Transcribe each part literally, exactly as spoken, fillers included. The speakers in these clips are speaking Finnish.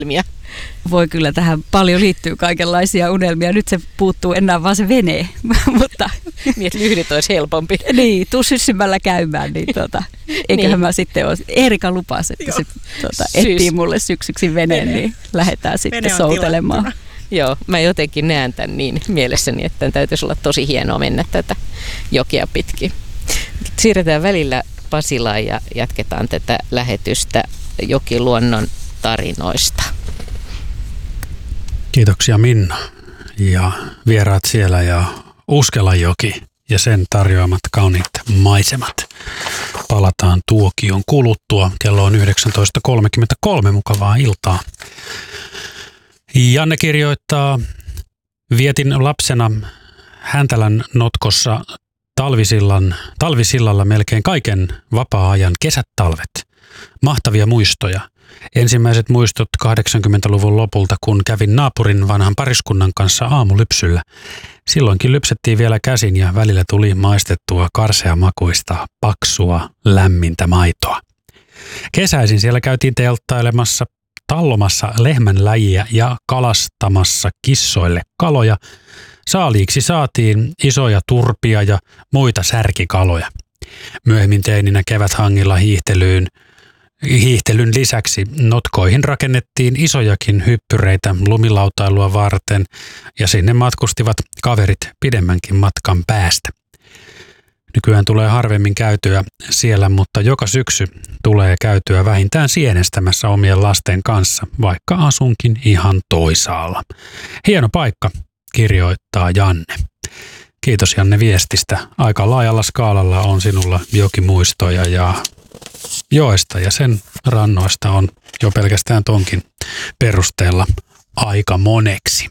Voi kyllä, tähän paljon liittyy kaikenlaisia unelmia. Nyt se puuttuu enää vaan se vene, mutta niin, että lyhdyt olisi helpompi. Niin, tuu syssymällä käymään, niin tuota, eiköhän niin. Mä sitten ole. Erika lupasi, että Joo. se tuota, etsii mulle syksyksi veneen, vene. Niin lähdetään sitten soutelemaan. Tilattuna. Joo, mä jotenkin näen tämän niin mielessäni, että täytyisi olla tosi hienoa mennä tätä jokia pitkin. Siirretään välillä Pasilaan ja jatketaan tätä lähetystä Jokiluonnon tarinoista. Kiitoksia Minna ja vieraat siellä ja Uskelanjoki ja sen tarjoamat kauniit maisemat. Palataan tuokion kuluttua. Kello on yhdeksäntoista kolmekymmentäkolme. Mukavaa iltaa. Janne kirjoittaa, vietin lapsena Häntälän notkossa talvisillan, talvisillalla melkein kaiken vapaa-ajan kesät talvet. Mahtavia muistoja. Ensimmäiset muistot kahdeksankymmentäluvun lopulta, kun kävin naapurin vanhan pariskunnan kanssa aamulypsyllä. Silloinkin lypsettiin vielä käsin ja välillä tuli maistettua karseamakuista, paksua, lämmintä maitoa. Kesäisin siellä käytiin telttailemassa, tallomassa lehmänläjiä ja kalastamassa kissoille kaloja. Saaliiksi saatiin isoja turpia ja muita särkikaloja. Myöhemmin teininä keväthangilla hiihtelyyn. Hiihtelyn lisäksi notkoihin rakennettiin isojakin hyppyreitä lumilautailua varten ja sinne matkustivat kaverit pidemmänkin matkan päästä. Nykyään tulee harvemmin käytyä siellä, mutta joka syksy tulee käytyä vähintään sienestämässä omien lasten kanssa, vaikka asunkin ihan toisaalla. Hieno paikka, kirjoittaa Janne. Kiitos Janne viestistä. Aika laajalla skaalalla on sinulla jokimuistoja ja joesta ja sen rannoista on jo pelkästään tonkin perusteella aika moneksi.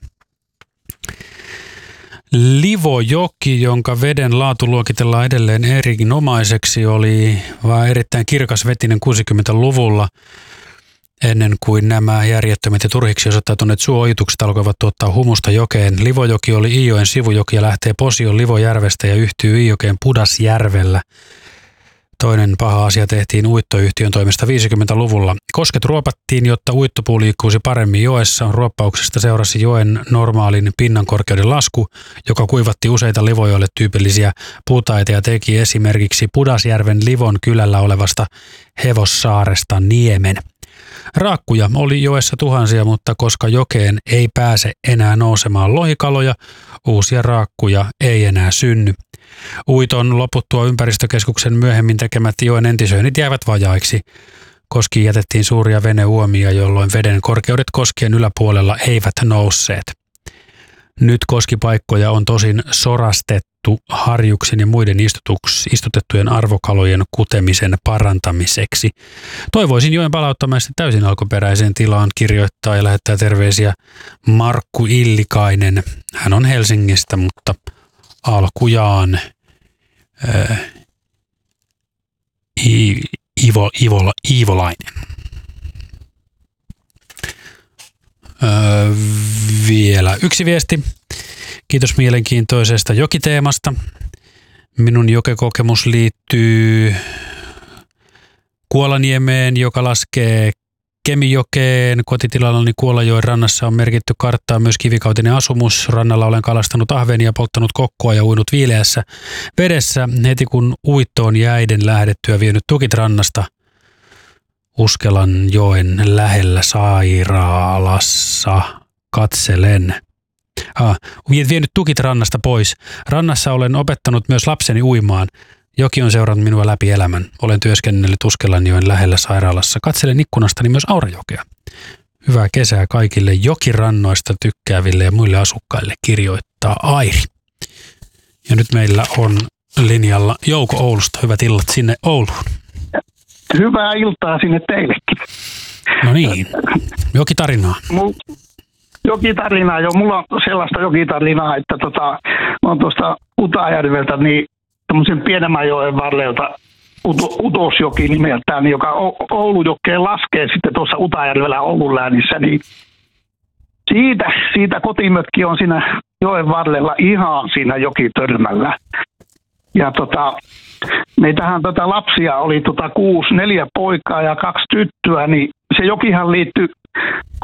Livojoki, jonka veden laatu luokitellaan edelleen erinomaiseksi, oli vaan erittäin kirkasvetinen kuusikymmentäluvulla ennen kuin nämä järjettömät ja turhiksi osoittautuneet suojitukset alkoivat tuottaa humusta jokeen. Livojoki oli Iijoen sivujoki ja lähtee Posion Livojärvestä ja yhtyy Iijokeen Pudasjärvellä. Toinen paha asia tehtiin uittoyhtiön toimesta viisikymmentäluvulla. Kosket ruopattiin, jotta uittopuu liikkuisi paremmin joessa. Ruoppauksesta seurasi joen normaalin pinnankorkeuden lasku, joka kuivatti useita Livojoille tyypillisiä puutaita ja teki esimerkiksi Pudasjärven Livon kylällä olevasta Hevossaaresta niemen. Raakkuja oli joessa tuhansia, mutta koska jokeen ei pääse enää nousemaan lohikaloja, uusia raakkuja ei enää synny. Uiton loputtua ympäristökeskuksen myöhemmin tekemät joen entisöinnit jäivät vajaiksi. Koskiin jätettiin suuria veneuomia, jolloin veden korkeudet koskien yläpuolella eivät nousseet. Nyt koskipaikkoja on tosin sorastettu harjuksen ja muiden istutettujen arvokalojen kutemisen parantamiseksi. Toivoisin joen palauttamista täysin alkuperäiseen tilaan, kirjoittaa ja lähettää terveisiä Markku Illikainen. Hän on Helsingistä, mutta alkujaan ää, Ivo, Ivo, Iivolainen. Öö, vielä yksi viesti. Kiitos mielenkiintoisesta jokiteemasta. Minun jokekokemus liittyy Kuolaniemeen, joka laskee Kemijokeen. Kotitilallani Kuolajoen rannassa on merkitty karttaa myös kivikautinen asumus. Rannalla olen kalastanut ahvenia, polttanut kokkoa ja uinut viileässä vedessä. Heti kun uittoon jäiden lähdettyä vienyt tukit rannasta Uskelanjoen lähellä sairaalassa katselen. Ah, vienyt tukit rannasta pois. Rannassa olen opettanut myös lapseni uimaan. Joki on seurannut minua läpi elämän. Olen työskennellyt Uskelanjoen lähellä sairaalassa. Katselen ikkunastani myös Aurajokea. Hyvää kesää kaikille jokirannoista tykkääville ja muille asukkaille, kirjoittaa Airi. Ja nyt meillä on linjalla Jouko Oulusta. Hyvät illat sinne Ouluun. Hyvää iltaa sinne teillekin. No niin, jokitarinaa. Mul- jokitarinaa, jo. Mulla on sellaista jokitarinaa, että tota, mä oon tuosta Utajärveltä, niin tämmöisen pienemmän joen varrelta Utosjoki nimeltään, joka Oulujokeen laskee sitten tuossa Utajärvellä Oulun läänissä, niin siitä, siitä kotimökki on siinä joen varrella ihan siinä jokitörmällä. Ja tota, meitähän tota lapsia oli tota kuusi, neljä poikaa ja kaksi tyttöä, niin se jokihan liittyi